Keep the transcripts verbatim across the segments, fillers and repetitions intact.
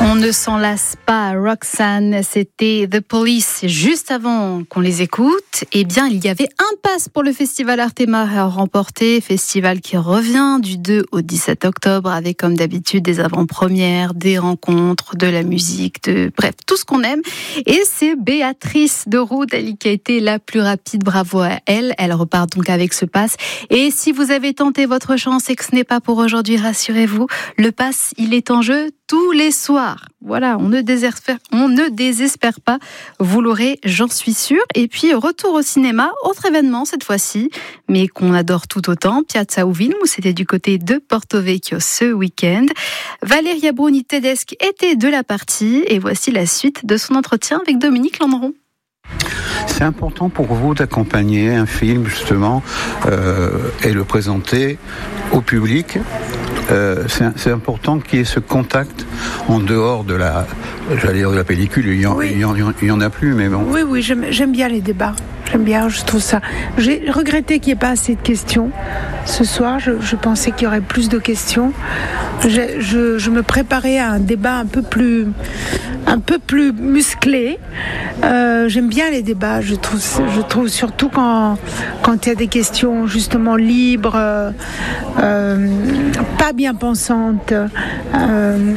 On ne s'en lasse pas, Roxanne, c'était The Police. Juste avant qu'on les écoute, eh bien, il y avait un pass pour le festival Artemare à remporter, festival qui revient du deux au dix-sept octobre avec, comme d'habitude, des avant-premières, des rencontres, de la musique, de bref, tout ce qu'on aime. Et c'est Béatrice de Roudaille qui a été la plus rapide. Bravo à elle. Elle repart donc avec ce pass. Et si vous avez tenté votre chance et que ce n'est pas pour aujourd'hui, rassurez-vous, le pass, il est en jeu tous les soirs. Voilà, on ne désespère, on ne désespère pas. Vous l'aurez, j'en suis sûre. Et puis, retour au cinéma, autre événement cette fois-ci, mais qu'on adore tout autant, Piazza Uvilm, où c'était du côté de Porto Vecchio ce week-end. Valeria Bruni Tedeschi était de la partie, et voici la suite de son entretien avec Dominique Landron. C'est important pour vous d'accompagner un film, justement, euh, et le présenter au public. Euh, c'est, c'est important qu'il y ait ce contact en dehors de la, j'allais dire de la pellicule. Il y en, oui. il y en, il y en a plus, mais bon. Oui, oui, j'aime, j'aime bien les débats. J'aime bien, je trouve ça. J'ai regretté qu'il n'y ait pas assez de questions ce soir. Je, je pensais qu'il y aurait plus de questions. Je, je, je me préparais à un débat un peu plus, un peu plus musclé. Euh, j'aime bien les débats. Je trouve, je trouve surtout quand, quand il y a des questions justement libres, euh, euh, pas bien pensantes. Euh,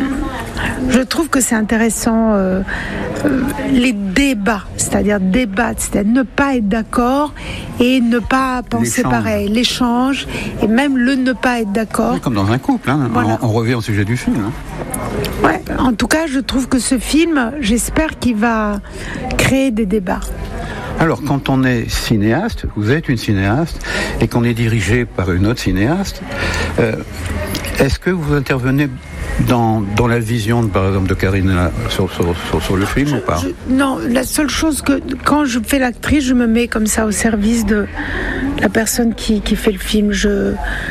je trouve que c'est intéressant. Euh, euh, les débats, c'est-à-dire débattre, c'est-à-dire ne pas être d'accord et ne pas penser l'échange. pareil, l'échange et même le ne pas être d'accord. C'est comme dans un couple, hein. Voilà. on, on revient au sujet du film. Hein. Ouais, en tout cas, je trouve que ce film, j'espère qu'il va créer des débats. Alors, quand on est cinéaste, vous êtes une cinéaste, et qu'on est dirigé par une autre cinéaste, euh, est-ce que vous intervenez dans, dans la vision, de, par exemple, de Karine sur, sur, sur, sur le film ou pas ? je, Non, la seule chose que, quand je fais l'actrice, je me mets comme ça au service de la personne qui, qui fait le film. Je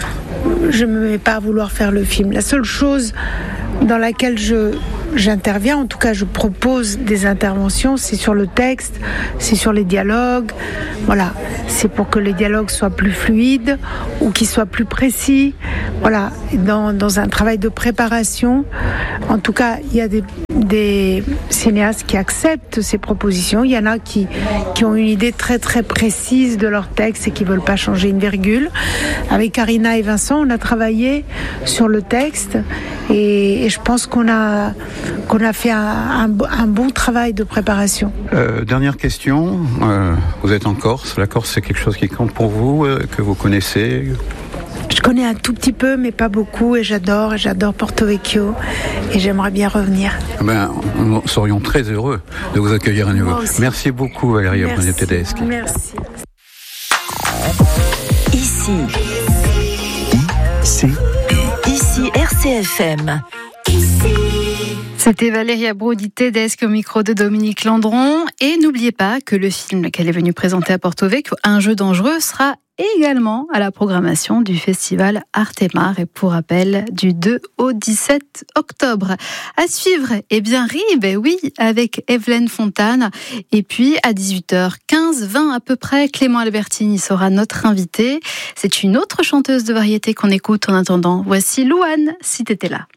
je me mets pas à vouloir faire le film. La seule chose dans laquelle je j'interviens, en tout cas je propose des interventions, c'est sur le texte, c'est sur les dialogues, voilà, c'est pour que les dialogues soient plus fluides ou qu'ils soient plus précis, voilà, dans, dans un travail de préparation. En tout cas, il y a des, des cinéastes qui acceptent ces propositions, il y en a qui, qui ont une idée très très précise de leur texte et qui ne veulent pas changer une virgule. Avec Karina et Vincent, on a travaillé sur le texte et, et je pense qu'on a qu'on a fait un, un, un bon travail de préparation. Euh, dernière question, euh, vous êtes en Corse, la Corse c'est quelque chose qui compte pour vous, euh, que vous connaissez ? Je connais un tout petit peu, mais pas beaucoup, et j'adore, et j'adore Porto Vecchio, et j'aimerais bien revenir. Ben, nous serions très heureux de vous accueillir à nouveau. Merci beaucoup Valeria Bruni Tedeschi. Merci. Ici, ici, ici R C F M. C'était Valeria Bruni Tedeschi au micro de Dominique Landron. Et n'oubliez pas que le film qu'elle est venue présenter à Porto Vecchio, Un jeu dangereux, sera également à la programmation du festival Artemare, et pour rappel, du deux au dix-sept octobre. À suivre, eh bien, Rib, eh oui, avec Evelyne Fontane. Et puis, à dix-huit heures quinze, vingt à peu près, Clément Albertini sera notre invité. C'est une autre chanteuse de variété qu'on écoute en attendant. Voici Louane, si t'étais là.